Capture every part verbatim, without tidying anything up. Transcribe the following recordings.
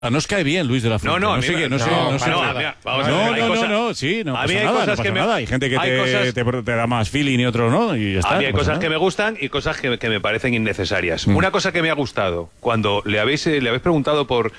Nos cae bien Luis de la Fuente. No, no, no sé qué, no sé, no, no sé. no, mira, vamos no, a ver, no, hay no, cosas- no, sí, no a pasa mí hay nada, cosas no pasa que me- nada. Hay gente que hay te, cosas- te, te da más feeling y otro no, y ya está. A mí hay no pasa cosas que nada. me gustan y cosas que, que me parecen innecesarias. Mm. Una cosa que me ha gustado, cuando le habéis, eh, le habéis preguntado por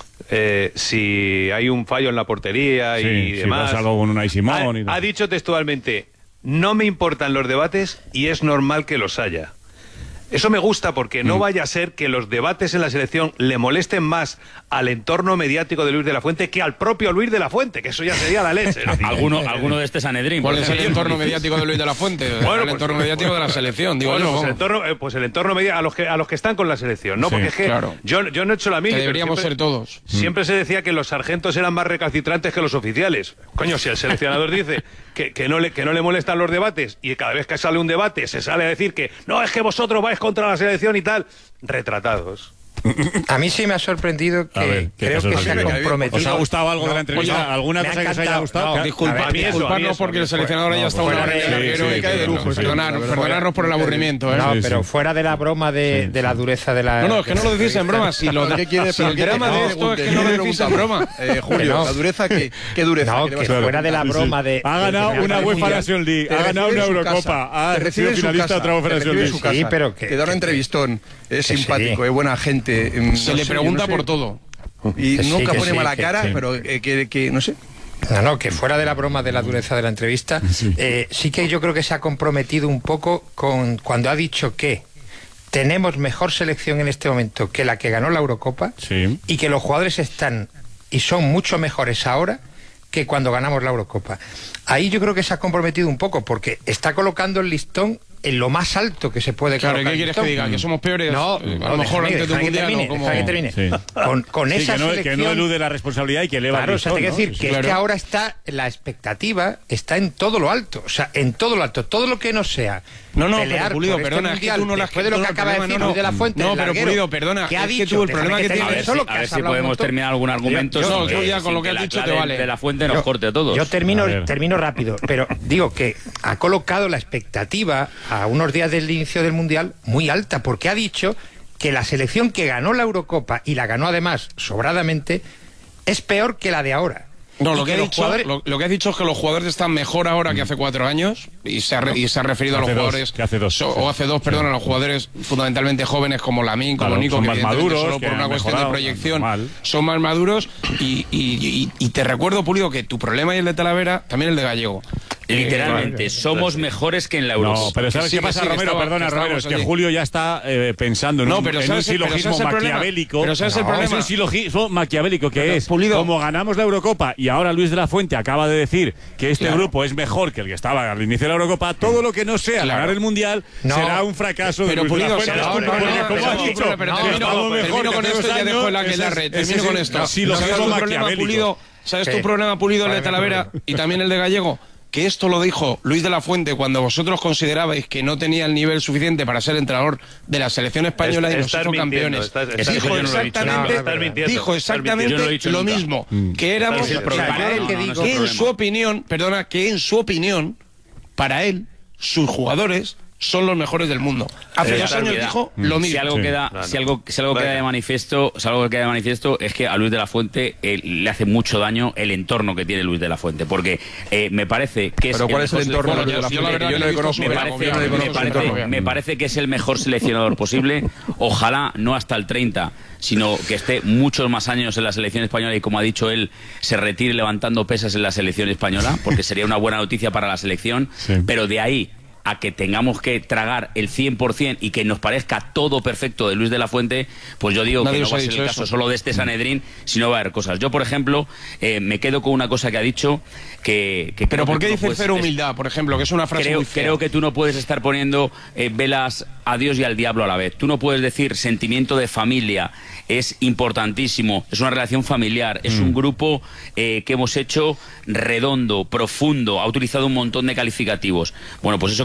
eh, si hay un fallo en la portería y Sí, si demás, pasa algo con Unai Simón ha, y tal. ha dicho textualmente, no me importan los debates y es normal que los haya. Eso me gusta porque no Mm. vaya a ser que los debates en la selección le molesten más al entorno mediático de Luis de la Fuente que al propio Luis de la Fuente, que eso ya sería la leche. Es decir, Alguno, alguno de este Sanedrín. ¿Cuál por es el ejemplo. entorno mediático de Luis de la Fuente? Bueno, el pues- entorno mediático de la selección, digo Bueno, yo. pues, el vamos. entorno, eh, pues el entorno media- a los que a los que están con la selección, ¿no? Sí, Porque es que claro. yo, yo no he hecho la mili, Que pero deberíamos siempre- ser todos. Siempre se decía que los sargentos eran más recalcitrantes que los oficiales. Coño, si el seleccionador dice que, que no le que no le molestan los debates y cada vez que sale un debate se sale a decir que no, es que vosotros vais contra la selección y tal, retratados. A mí sí me ha sorprendido que A ver, ¿qué creo te ha que se ha sorprendido? comprometido. ¿Os ha gustado algo de la entrevista? oye, ¿Alguna me ha cosa que os haya encantado. gustado? No, ¿Qué ha- Disculpa, a mí eso, a mí disculparnos eso, porque a mí el seleccionador no, ya está pues una fuera hora de- en el larguero sí, y cae de sí, lujo. sí, Perdonar, sí, perdonarnos por el aburrimiento, ¿eh? No, Sí, pero sí. fuera de la broma de, Sí, de la sí. dureza de la... No, no, es que no lo decís en broma. Si, lo, ¿Qué quiere- si pero el qué- drama de no, esto es que ¿qué no le lo decís en preguntamos? broma. Eh, Julio, Que no. ¿la dureza qué? ¿Qué dureza? No, ¿Qué le que vas a fuera de la preguntar? broma de... Ha de ganado que me una haga UEFA mundial. Nations League, Te ha ganado recibe una en su Eurocopa, casa, ha te recibe sido en su finalista de casa, otra UEFA te Nations recibe en League. su casa, Sí, pero que- que da un que- entrevistón, es que simpático, sí. es buena gente. mm, Se no le sé, pregunta yo no por sé. todo. Y Que sí, nunca que pone sí, mala que cara, sí. pero eh, que, que, no sé. No, no, que fuera de la broma de la dureza de la entrevista, sí. Eh, sí que yo creo que se ha comprometido un poco con cuando ha dicho que tenemos mejor selección en este momento que la que ganó la Eurocopa, Sí. y que los jugadores están y son mucho mejores ahora que cuando ganamos la Eurocopa. Ahí yo creo que se ha comprometido un poco porque está colocando el listón en lo más alto que se puede Claro, colocar. ¿qué el quieres que listón. diga? ¿Que somos peores? No, Eh, no, a lo mejor déjame, antes de un déjame que mundial termine, o como... déjame que termine. Sí. Con, con Sí, esa que no, selección... que no elude la responsabilidad y que eleva Claro, el o sea, te listón, quiero decir ¿no? que Sí, es que claro. ahora está, la expectativa está en todo lo alto, o sea, en todo lo alto, todo lo que no sea No, no, pelear pero Pulido, por este perdona, es que mundial, tú no la has después de lo que no, acaba de problema, decir no, Luis de la Fuente, no, el pero larguero, Pulido, perdona, que ha es que dicho, tú el déjame problema que termine, A ver tienes... si, solo que a ver has si hablado un podemos montón. terminar algún argumento. yo- No, sin tú que- ya con sin lo que has la dicho te clave vale. de la Fuente nos Yo- corte a todos. Yo termino, A ver. termino rápido, pero digo que ha colocado la expectativa a unos días del inicio del Mundial muy alta, porque ha dicho que la selección que ganó la Eurocopa, y la ganó además sobradamente, es peor que la de ahora. No, Y lo que, he los dicho, jugadores- lo, lo que he dicho es que los jugadores están mejor ahora que hace cuatro años y se ha, re- y se ha referido a los Hace dos, jugadores que hace dos, so- sí. o hace dos, perdón, a los jugadores fundamentalmente jóvenes como Lamine, como Claro, Nico, son que más evidentemente maduros, solo que por una han cuestión mejorado, de proyección normal. son más maduros y, y- y- y te recuerdo, Pulido, que tu problema y el de Talavera, también el de Gallego. Literalmente, somos mejores que en la Eurocopa. No, pero ¿sabes sí, qué que pasa, sí, que Romero? estaba- Perdona, que Romero, estábamos es que allí. Julio ya está eh, pensando en No, un, pero en un ¿sabes- pero silogismo ¿sabes el problema? maquiavélico. Pero ¿sabes el No, problema? Es un silogismo maquiavélico que Pero, es, Pulido- como ganamos la Eurocopa y ahora Luis de la Fuente acaba de decir que este Claro. grupo es mejor que el que estaba al inicio de la Eurocopa, todo lo que no sea Claro. ganar el Mundial No. será un fracaso Pero de Luis de la Pulido, Fuente. ¿sabes tu Porque problema? como Pero, has dicho, pero, pero no, termino- estamos mejor termino que con hace esto dos y ya dejo el años, aquelarre. ese es- Termino ese con es esto. el silogismo ¿Sabes tu problema, maquiavélico. Pulido? ¿Sabes Sí. tu problema, Pulido, el de Vale, Talavera problema. y también el de Gallego? Que esto lo dijo Luis de la Fuente cuando vosotros considerabais que no tenía el nivel suficiente para ser entrenador de la selección española y nos Estás hizo mintiendo, campeones. estás- estás- dijo yo no lo he dicho exactamente, nunca. Estás mintiendo, dijo estás exactamente mintiendo. Yo no lo he dicho lo nunca. mismo, Mm. que éramos, Estás mintiendo. que para Yo él, lo que digo- que en no su opinión, perdona, que en su opinión, para él, sus jugadores son los mejores del mundo. Hace Eh, dos años queda- dijo lo mismo. Si algo, Sí. queda, Claro. si algo, si algo queda Venga. de manifiesto, si algo que queda de manifiesto es que a Luis de la Fuente eh, le hace mucho daño el entorno que tiene Luis de la Fuente, porque eh, me parece que es Pero ¿cuál es el mejor entorno de seleccionador- Luis de la yo la Fuente? verdad Yo no que le he visto conozco, su me yo parece, no le me, conozco su parece, entorno. me parece que es el mejor seleccionador posible. Ojalá no hasta el treinta, sino que esté muchos más años en la selección española y, como ha dicho él, se retire levantando pesas en la selección española, porque sería una buena noticia para la selección. Sí. Pero de ahí a que tengamos que tragar el cien por cien y que nos parezca todo perfecto de Luis de la Fuente, pues yo digo Nadie que no os va ha a ser dicho el caso eso. solo de este Sanedrín, sino va a haber cosas. Yo, por ejemplo, eh, me quedo con una cosa que ha dicho que... que Pero creo ¿por que qué tú no dice puedes- cero es- humildad, por ejemplo, que es una frase Creo, muy fea? creo que tú no puedes estar poniendo eh, velas a Dios y al diablo a la vez. Tú no puedes decir sentimiento de familia, es importantísimo, es una relación familiar, es un grupo eh, que hemos hecho redondo, profundo, ha utilizado un montón de calificativos. Bueno, pues eso que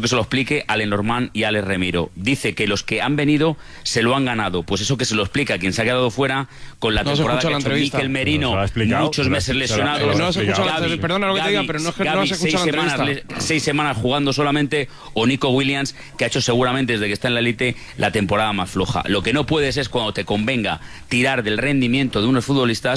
que se lo explique a Lenormand y a Alex Remiro. Dice que los que han venido se lo han ganado. Pues eso que se lo explica a quien se ha quedado fuera con la No se temporada escucha que la ha hecho entrevista. Mikel Merino, No se lo ha explicado, muchos se lo ha- meses se lo ha- lesionados. se lo ha No se escucha la- Gavi- perdona lo que te diga, pero no es que no Gavi, se escucha seis la semanas, entrevista. seis semanas jugando solamente, o Nico Williams, que ha hecho seguramente desde que está en la élite la temporada más floja. Lo que no puedes es, cuando te convenga, tirar del rendimiento de unos futbolistas